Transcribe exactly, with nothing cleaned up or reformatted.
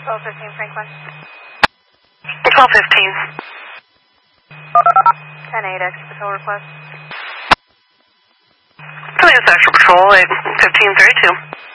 twelve fifteen Franklin. twelve fifteen. ten eight, extra patrol request. Please, extra patrol, eight fifteen thirty-two.